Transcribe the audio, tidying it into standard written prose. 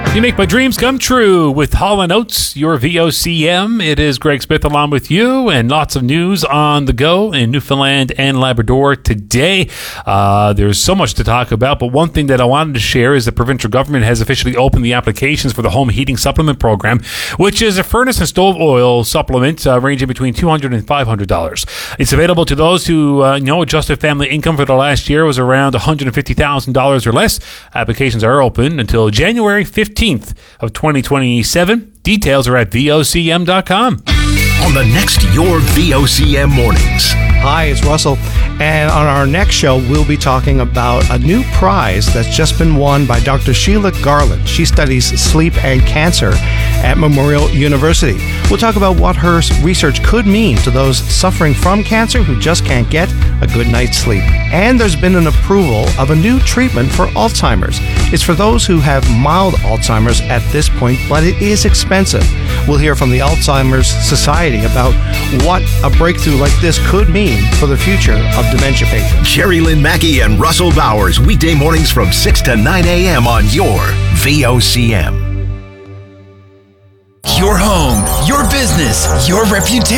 You make my dreams come true with Hall & Oates, your VOCM. It is Greg Smith along with you, and lots of news on the go in Newfoundland and Labrador today. There's so much to talk about, but one thing that I wanted to share is the provincial government has officially opened the applications for the Home Heating Supplement Program, which is a furnace and stove oil supplement ranging between $200 and $500. It's available to those who adjusted family income for the last year was around $150,000 or less. Applications are open until January 15th of 2027. Details are at VOCM.com. On the next Your VOCM Mornings. Hi, it's Russell. And on our next show, we'll be talking about a new prize that's just been won by Dr. Sheila Garland. She studies sleep and cancer at Memorial University. We'll talk about what her research could mean to those suffering from cancer who just can't get a good night's sleep. And there's been an approval of a new treatment for Alzheimer's. It's for those who have mild Alzheimer's at this point, but it is expensive. We'll hear from the Alzheimer's Society about what a breakthrough like this could mean for the future of dementia patients. Jerry Lynn Mackey and Russell Bowers, weekday mornings from 6 to 9 a.m. on your VOCM. Your home, your business, your reputation.